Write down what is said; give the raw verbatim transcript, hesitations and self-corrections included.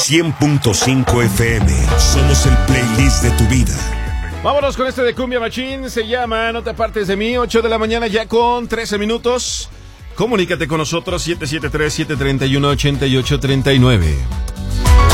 cien punto cinco F M. Somos el playlist de tu vida. Vámonos con este de Cumbia Machín. Se llama No te apartes de mí. ocho de la mañana ya con trece minutos. Comunícate con nosotros siete siete tres, siete tres uno, ocho ocho tres nueve.